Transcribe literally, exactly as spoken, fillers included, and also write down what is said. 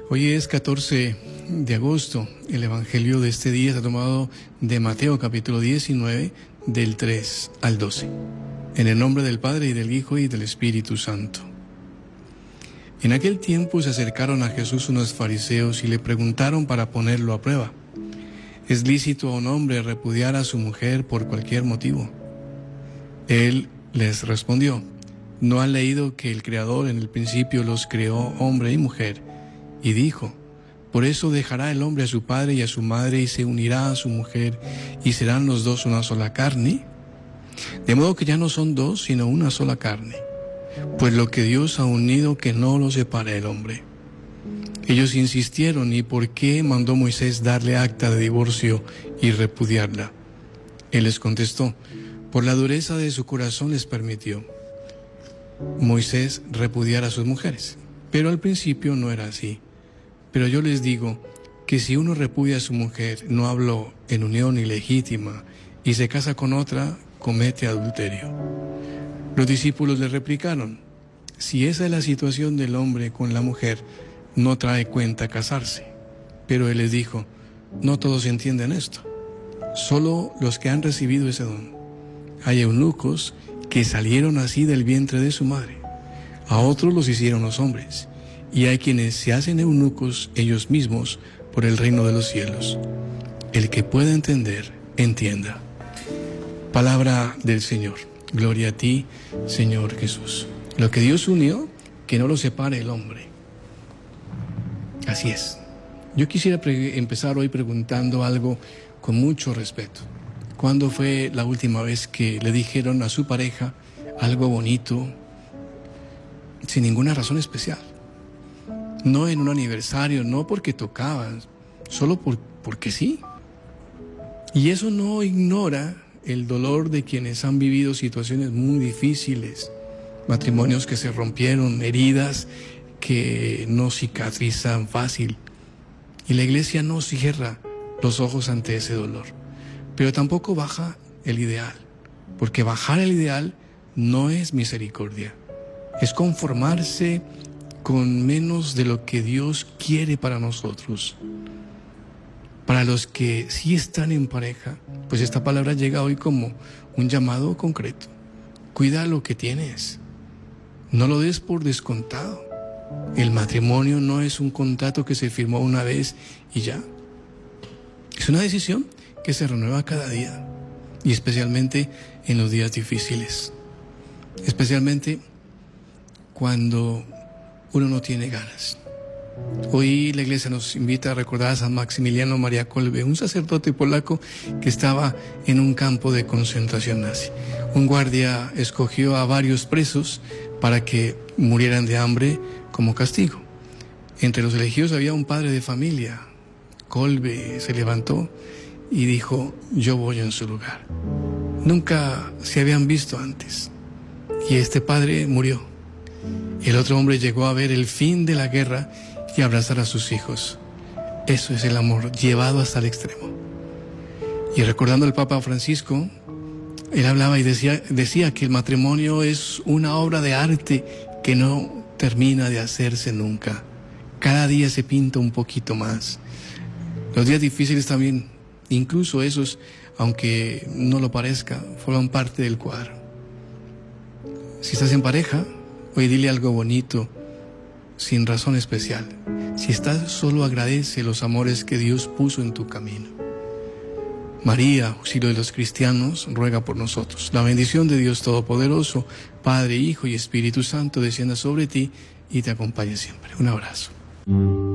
Hoy es catorce de agosto. El evangelio de este día está tomado de Mateo capítulo diecinueve, del tres al doce. En el nombre del Padre, y del Hijo, y del Espíritu Santo. En aquel tiempo se acercaron a Jesús unos fariseos y le preguntaron para ponerlo a prueba: ¿es lícito a un hombre repudiar a su mujer por cualquier motivo? Él les respondió: ¿no han leído que el Creador en el principio los creó hombre y mujer? Y dijo: por eso dejará el hombre a su padre y a su madre y se unirá a su mujer, y serán los dos una sola carne. De modo que ya no son dos, sino una sola carne. Pues lo que Dios ha unido, que no lo separe el hombre. Ellos insistieron: ¿y por qué mandó Moisés darle acta de divorcio y repudiarla? Él les contestó: por la dureza de su corazón les permitió Moisés repudiar a sus mujeres. Pero al principio no era así. Pero yo les digo que si uno repudia a su mujer, no habló en unión ilegítima, y se casa con otra, comete adulterio. Los discípulos le replicaron: si esa es la situación del hombre con la mujer, no trae cuenta casarse. Pero él les dijo: no todos entienden esto, solo los que han recibido ese don. Hay eunucos que salieron así del vientre de su madre, a otros los hicieron los hombres, y hay quienes se hacen eunucos ellos mismos por el reino de los cielos. El que pueda entender, entienda. Palabra del Señor. Gloria a ti, Señor Jesús. Lo que Dios unió, que no lo separe el hombre. Así es. Yo quisiera pre- empezar hoy preguntando algo con mucho respeto. ¿Cuándo fue la última vez que le dijeron a su pareja algo bonito, sin ninguna razón especial? No en un aniversario, no porque tocaban, solo por, porque sí. Y eso no ignora el dolor de quienes han vivido situaciones muy difíciles, matrimonios que se rompieron, heridas que no cicatrizan fácil. Y la iglesia no cierra los ojos ante ese dolor, pero tampoco baja el ideal, porque bajar el ideal no es misericordia, es conformarse con menos de lo que Dios quiere para nosotros. Para los que sí están en pareja, pues esta palabra llega hoy como un llamado concreto. Cuida lo que tienes, no lo des por descontado. El matrimonio no es un contrato que se firmó una vez y ya. Es una decisión que se renueva cada día, y especialmente en los días difíciles, especialmente cuando uno no tiene ganas. Hoy la iglesia nos invita a recordar a San Maximiliano María Kolbe, un sacerdote polaco que estaba en un campo de concentración nazi. Un guardia escogió a varios presos para que murieran de hambre como castigo. Entre los elegidos había un padre de familia. Kolbe se levantó y dijo: yo voy en su lugar. Nunca se habían visto antes, y este padre murió. El otro hombre llegó a ver el fin de la guerra y abrazar a sus hijos. Eso es el amor llevado hasta el extremo. Y recordando al Papa Francisco, él hablaba y decía, decía que el matrimonio es una obra de arte que no termina de hacerse nunca. Cada día se pinta un poquito más. Los días difíciles también, incluso esos, aunque no lo parezca, forman parte del cuadro. Si estás en pareja, hoy dile algo bonito, sin razón especial. Si estás solo, agradece los amores que Dios puso en tu camino. María, auxilio de los cristianos, ruega por nosotros. La bendición de Dios Todopoderoso, Padre, Hijo y Espíritu Santo, descienda sobre ti y te acompañe siempre. Un abrazo.